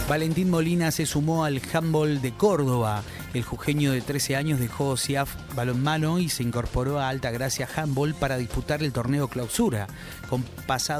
Valentín Molina se sumó al handball de Córdoba. El jujeño de 13 años dejó CIAF balonmano y se incorporó a Altagracia Handball para disputar el torneo clausura, con pasado